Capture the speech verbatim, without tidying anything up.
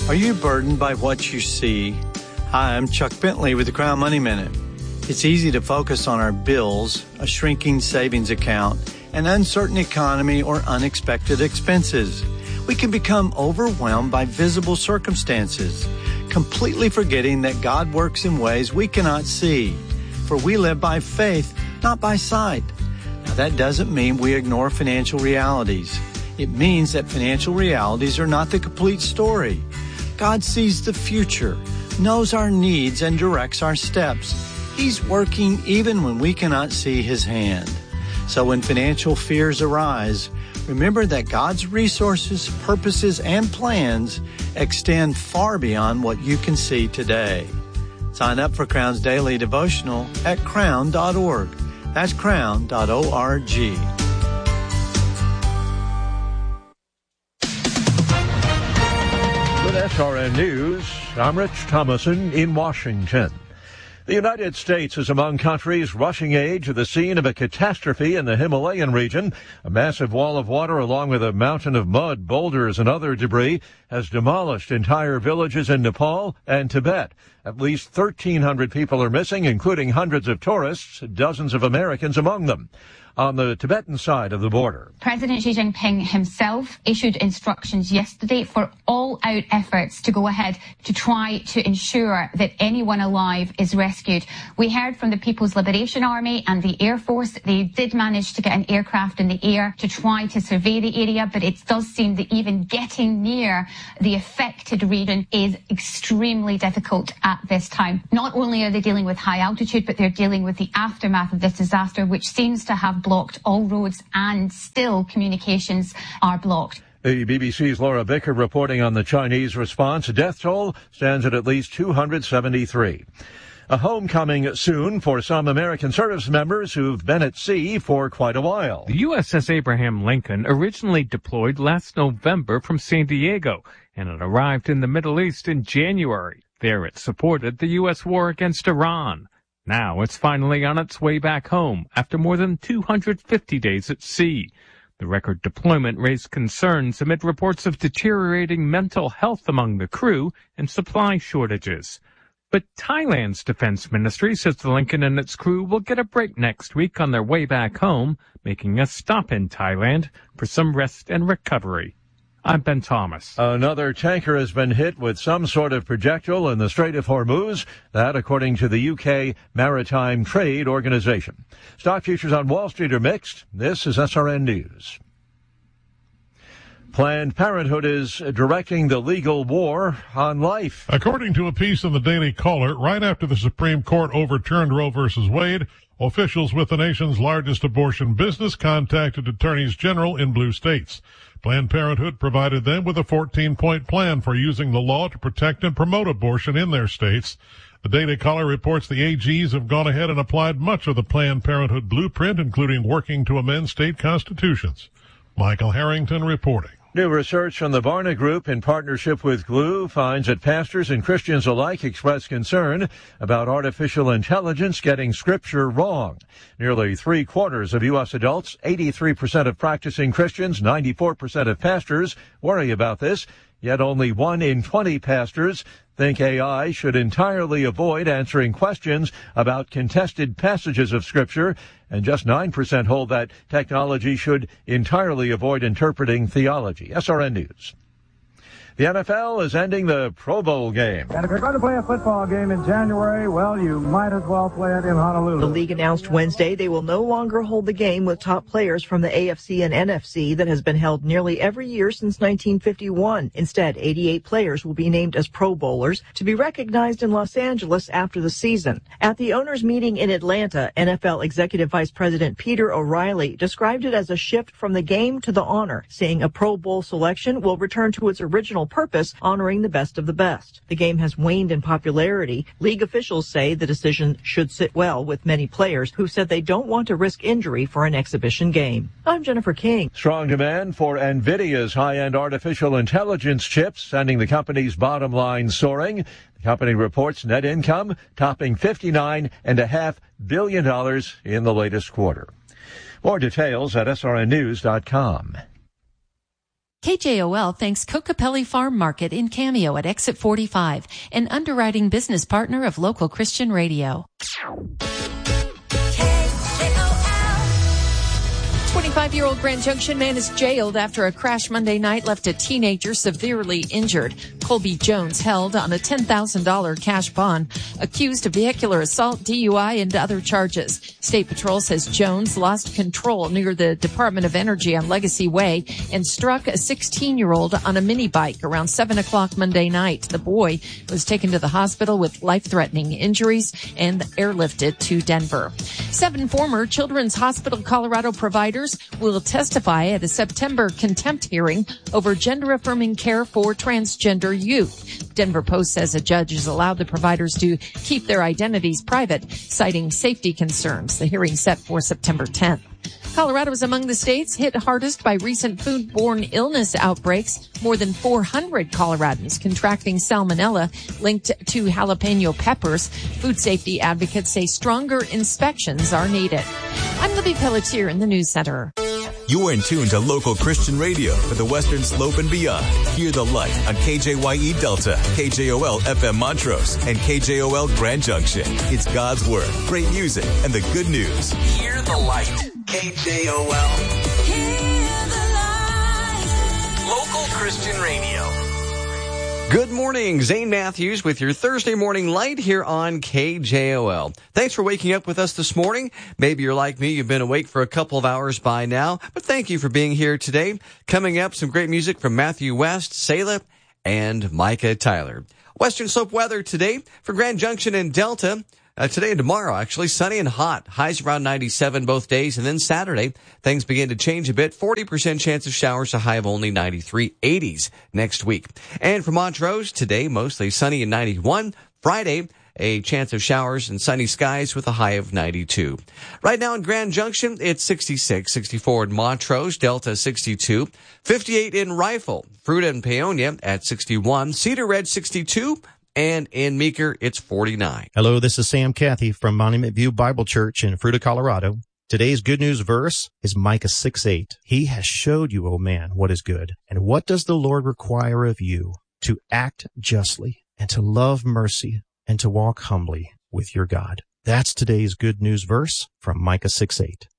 Are you burdened by what you see? Hi, I'm Chuck Bentley with the Crown Money Minute. It's easy to focus on our bills, a shrinking savings account, an uncertain economy, or unexpected expenses. We can become overwhelmed by visible circumstances, completely forgetting that God works in ways we cannot see. For we live by faith, not by sight. Now, that doesn't mean we ignore financial realities. It means that financial realities are not the complete story. God sees the future, knows our needs, and directs our steps. He's working even when we cannot see His hand. So when financial fears arise, remember that God's resources, purposes, and plans extend far beyond what you can see today. Sign up for Crown's daily devotional at crown dot org. That's crown dot org. S R N News, I'm Rich Thomason in Washington. The United States is among countries rushing aid to the scene of a catastrophe in the Himalayan region. A massive wall of water along with a mountain of mud, boulders, and other debris has demolished entire villages in Nepal and Tibet. At least thirteen hundred people are missing, including hundreds of tourists, dozens of Americans among them. On the Tibetan side of the border, President Xi Jinping himself issued instructions yesterday for all-out efforts to go ahead to try to ensure that anyone alive is rescued. We heard from the People's Liberation Army and the Air Force. They did manage to get an aircraft in the air to try to survey the area, but it does seem that even getting near the affected region is extremely difficult at this time. Not only are they dealing with high altitude, but they're dealing with the aftermath of this disaster, which seems to have blocked all roads, and still communications are blocked. The B B C's Laura Bicker reporting on the Chinese response. Death toll stands at at least two hundred seventy-three. A homecoming soon for some American service members who've been at sea for quite a while. The U S S Abraham Lincoln originally deployed last November from San Diego, and it arrived in the Middle East in January. There it supported the U S war against Iran. Now it's finally on its way back home after more than two hundred fifty days at sea. The record deployment raised concerns amid reports of deteriorating mental health among the crew and supply shortages. But Thailand's defense ministry says the Lincoln and its crew will get a break next week on their way back home, making a stop in Thailand for some rest and recovery. I'm Ben Thomas. Another tanker has been hit with some sort of projectile in the Strait of Hormuz. That, according to the U K Maritime Trade Organization. Stock futures on Wall Street are mixed. This is S R N News. Planned Parenthood is directing the legal war on life. According to a piece in the Daily Caller, right after the Supreme Court overturned Roe versus Wade, officials with the nation's largest abortion business contacted attorneys general in blue states. Planned Parenthood provided them with a fourteen-point plan for using the law to protect and promote abortion in their states. The Daily Caller reports the A Gs have gone ahead and applied much of the Planned Parenthood blueprint, including working to amend state constitutions. Michael Harrington reporting. New research from the Barna Group in partnership with G L U finds that pastors and Christians alike express concern about artificial intelligence getting Scripture wrong. Nearly three quarters of U S adults, eighty-three percent of practicing Christians, ninety-four percent of pastors worry about this, yet only one in twenty pastors think A I should entirely avoid answering questions about contested passages of Scripture, and just nine percent hold that technology should entirely avoid interpreting theology. S R N News. The N F L is ending the Pro Bowl game. And if you're going to play a football game in January, well, you might as well play it in Honolulu. The league announced Wednesday they will no longer hold the game with top players from the A F C and N F C that has been held nearly every year since nineteen fifty-one. Instead, eighty-eight players will be named as Pro Bowlers to be recognized in Los Angeles after the season. At the owners' meeting in Atlanta, N F L Executive Vice President Peter O'Reilly described it as a shift from the game to the honor, saying a Pro Bowl selection will return to its original purpose, honoring the best of the best. The game has waned in popularity. League officials say the decision should sit well with many players who said they don't want to risk injury for an exhibition game. I'm Jennifer King. Strong demand for NVIDIA's high-end artificial intelligence chips, sending the company's bottom line soaring. The company reports net income topping fifty-nine point five billion dollars in the latest quarter. More details at S R N news dot com. K J O L thanks Kokopelli Farm Market in Cameo at Exit forty-five, an underwriting business partner of local Christian radio. twenty-five-year-old Grand Junction man is jailed after a crash Monday night left a teenager severely injured. Colby Jones held on a ten thousand dollars cash bond, accused of vehicular assault, D U I, and other charges. State Patrol says Jones lost control near the Department of Energy on Legacy Way and struck a sixteen-year-old on a mini bike around seven o'clock Monday night. The boy was taken to the hospital with life-threatening injuries and airlifted to Denver. Seven former Children's Hospital Colorado providers will testify at a September contempt hearing over gender-affirming care for transgender youth. Denver Post says a judge has allowed the providers to keep their identities private, citing safety concerns. The hearing set for September tenth. Colorado is among the states hit hardest by recent foodborne illness outbreaks. More than four hundred Coloradans contracting salmonella linked to jalapeno peppers. Food safety advocates say stronger inspections are needed. I'm Libby Pelletier in the News Center. You are in tune to local Christian radio for the Western Slope and beyond. Hear the light on K J Y E Delta, K J O L F M Montrose, and K J O L Grand Junction. It's God's Word, great music, and the good news. Hear the light. K J O L. Hear the light. Local Christian radio. Good morning, Zane Matthews with your Thursday morning light here on K J O L. Thanks for waking up with us this morning. Maybe you're like me, you've been awake for a couple of hours by now, but thank you for being here today. Coming up, some great music from Matthew West, Selah, and Micah Tyler. Western Slope weather today for Grand Junction and Delta. Uh, today and tomorrow, actually, sunny and hot. Highs around ninety-seven both days. And then Saturday, things begin to change a bit. forty percent chance of showers, a high of only ninety-three. eighties next week. And for Montrose, today, mostly sunny and ninety-one. Friday, a chance of showers and sunny skies with a high of ninety-two. Right now in Grand Junction, it's sixty-six, sixty-four in Montrose, Delta sixty-two, fifty-eight in Rifle, Fruita and Paonia at sixty-one, Cedar Ridge sixty-two, and in Meeker, it's forty-nine. Hello, this is Sam Cathy from Monument View Bible Church in Fruita, Colorado. Today's good news verse is Micah six eight. He has showed you, O man, what is good. And what does the Lord require of you? To act justly and to love mercy and to walk humbly with your God. That's today's good news verse from Micah six eight.